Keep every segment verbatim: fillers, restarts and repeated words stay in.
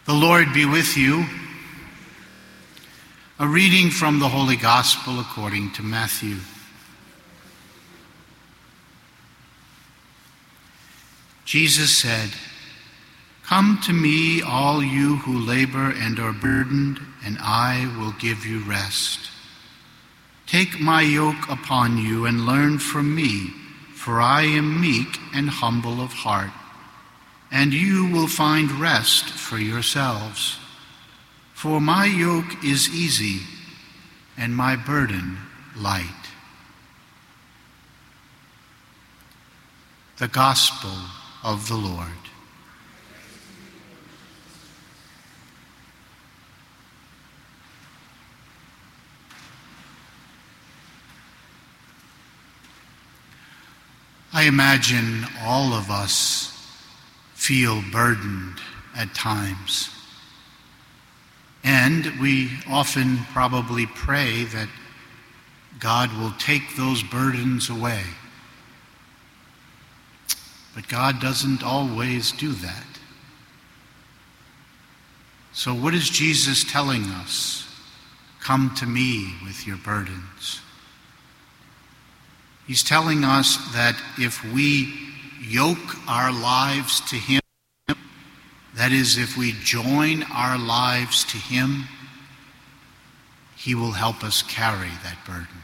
The Lord be with you. A reading from the Holy Gospel according to Matthew. Jesus said, "Come to me, all you who labor and are burdened, and I will give you rest. Take my yoke upon you and learn from me, for I am meek and humble of heart, and you will find rest for yourselves. For my yoke is easy and my burden light." The Gospel of the Lord. I imagine all of us feel burdened at times. And we often probably pray that God will take those burdens away. But God doesn't always do that. So what is Jesus telling us? Come to me with your burdens. He's telling us that if we yoke our lives to him, that is, if we join our lives to him, he will help us carry that burden.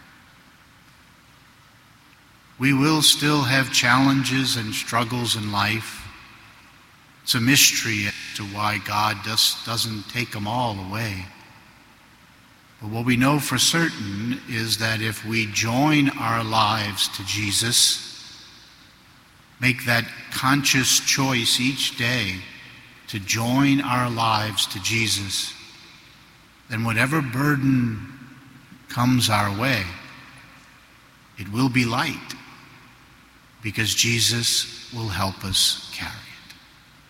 We will still have challenges and struggles in life. It's a mystery as to why God just doesn't take them all away. But what we know for certain is that if we join our lives to Jesus, make that conscious choice each day to join our lives to Jesus, then whatever burden comes our way, it will be light, because Jesus will help us carry it.